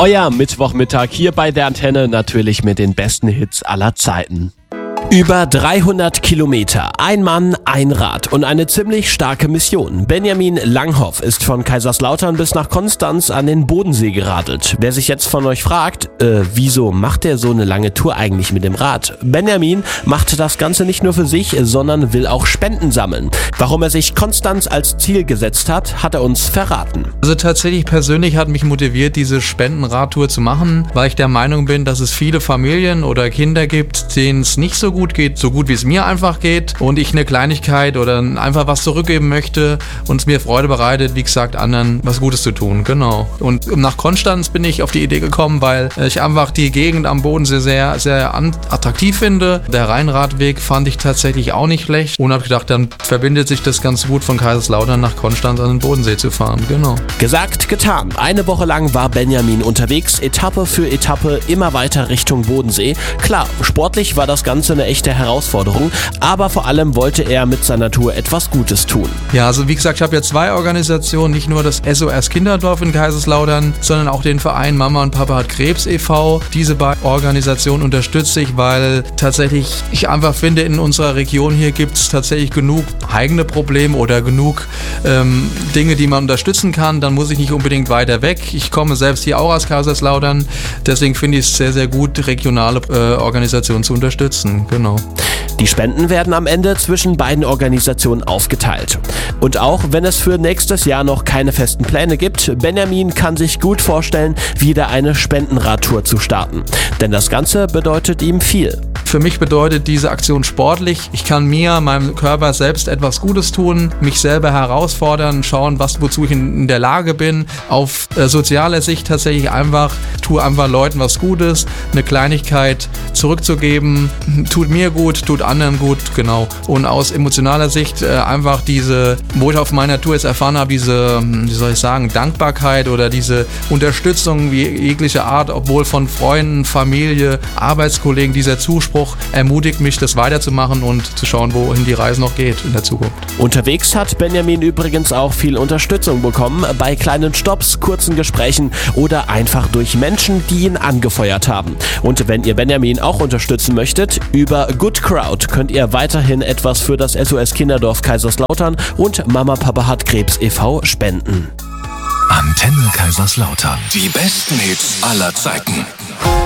Euer Mittwochmittag hier bei der Antenne, natürlich mit den besten Hits aller Zeiten. Über 300 Kilometer, ein Mann, ein Rad und eine ziemlich starke Mission. Benjamin Langhoff ist von Kaiserslautern bis nach Konstanz an den Bodensee geradelt. Wer sich jetzt von euch fragt, wieso macht er so eine lange Tour eigentlich mit dem Rad? Benjamin macht das Ganze nicht nur für sich, sondern will auch Spenden sammeln. Warum er sich Konstanz als Ziel gesetzt hat, hat er uns verraten. Also tatsächlich persönlich hat mich motiviert, diese Spendenradtour zu machen, weil ich der Meinung bin, dass es viele Familien oder Kinder gibt, denen es nicht so gut geht, so gut wie es mir einfach geht und ich eine Kleinigkeit oder einfach was zurückgeben möchte und es mir Freude bereitet, wie gesagt, anderen was Gutes zu tun, genau. Und nach Konstanz bin ich auf die Idee gekommen, weil ich einfach die Gegend am Bodensee sehr, sehr attraktiv finde. Der Rheinradweg fand ich tatsächlich auch nicht schlecht und habe gedacht, dann verbindet sich das ganz gut von Kaiserslautern nach Konstanz an den Bodensee zu fahren, genau. Gesagt, getan. Eine Woche lang war Benjamin unterwegs, Etappe für Etappe, immer weiter Richtung Bodensee. Klar, sportlich war das Ganze eine echte Herausforderung, aber vor allem wollte er mit seiner Tour etwas Gutes tun. Ja, also wie gesagt, ich habe ja 2 Organisationen, nicht nur das SOS Kinderdorf in Kaiserslautern, sondern auch den Verein Mama und Papa hat Krebs e.V. Diese beiden Organisationen unterstütze ich, weil tatsächlich ich einfach finde, in unserer Region hier gibt es tatsächlich genug eigene Probleme oder genug Dinge, die man unterstützen kann. Dann muss ich nicht unbedingt weiter weg. Ich komme selbst hier auch aus Kaiserslautern, deswegen finde ich es sehr, sehr gut, regionale Organisationen zu unterstützen. Genau. Die Spenden werden am Ende zwischen beiden Organisationen aufgeteilt. Und auch wenn es für nächstes Jahr noch keine festen Pläne gibt, Benjamin kann sich gut vorstellen, wieder eine Spendenradtour zu starten. Denn das Ganze bedeutet ihm viel. Für mich bedeutet diese Aktion sportlich. Ich kann mir, meinem Körper selbst etwas Gutes tun, mich selber herausfordern, schauen, wozu ich in der Lage bin. Auf sozialer Sicht tatsächlich tue einfach Leuten was Gutes, eine Kleinigkeit zurückzugeben, tut mir gut, tut anderen gut, genau. Und aus emotionaler Sicht einfach wo ich auf meiner Tour jetzt erfahren habe, diese, wie soll ich sagen, Dankbarkeit oder diese Unterstützung wie jeglicher Art, obwohl von Freunden, Familie, Arbeitskollegen, dieser Zuspruch ermutigt mich, das weiterzumachen und zu schauen, wohin die Reise noch geht in der Zukunft. Unterwegs hat Benjamin übrigens auch viel Unterstützung bekommen, bei kleinen Stopps, kurzen Gesprächen oder einfach durch Menschen, die ihn angefeuert haben. Und wenn ihr Benjamin auch unterstützen möchtet, über Good Crowd könnt ihr weiterhin etwas für das SOS Kinderdorf Kaiserslautern und Mama Papa hat Krebs e.V. spenden. Antenne Kaiserslautern. Die besten Hits aller Zeiten.